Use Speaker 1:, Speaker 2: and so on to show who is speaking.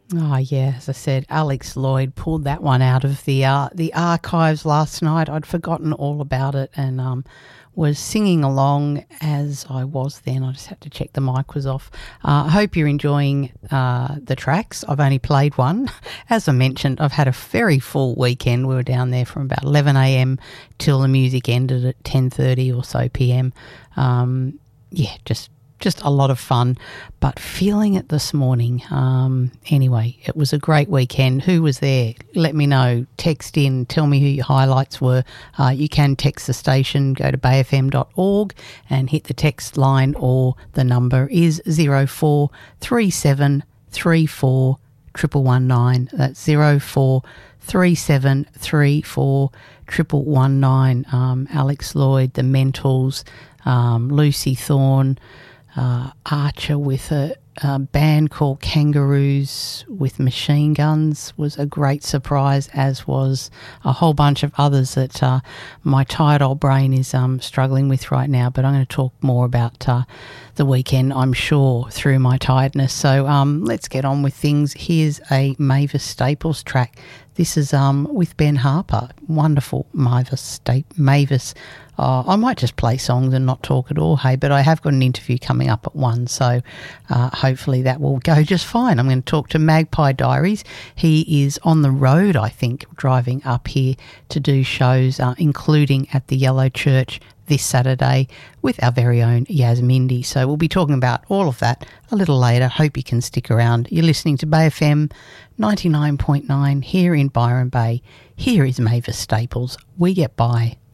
Speaker 1: Oh, yeah, as I said, Alex Lloyd pulled that one out of the archives last night. I'd forgotten all about it and was singing along as I was then. I just had to check the mic was off. I hope you're enjoying the tracks. I've only played one. As I mentioned, I've had a very full weekend. We were down there from about 11 a.m. till the music ended at 10:30 or so p.m. Just a lot of fun, but feeling it this morning. Anyway, it was a great weekend. Who was there? Let me know. Text in. Tell me who your highlights were. You can text the station. Go to bayfm.org and hit the text line, or the number is 0437 34 119. That's 0437 34 119. Alex Lloyd, The Mentals, Lucy Thorne, Archer with a band called Kangaroos with machine guns was a great surprise, as was a whole bunch of others that my tired old brain is struggling with right now. But I'm going to talk more about the weekend, I'm sure, through my tiredness. So let's get on with things. Here's a Mavis Staples track. This is with Ben Harper. Wonderful Mavis. I might just play songs and not talk at all, hey, but I have got an interview coming up at 1, so hopefully that will go just fine. I'm going to talk to Magpie Diaries. He is on the road, I think, driving up here to do shows, including at the Yellow Church this Saturday with our very own Yasmindy. So we'll be talking about all of that a little later. Hope you can stick around. You're listening to Bay FM 99.9 here in Byron Bay. Here is Mavis Staples. We Get By.